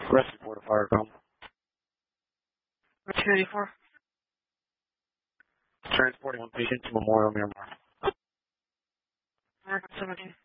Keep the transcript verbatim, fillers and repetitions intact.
Rescue Port of Fire Call. What two eighty-four? Transporting one patient to Memorial, Miramar. American seventeen.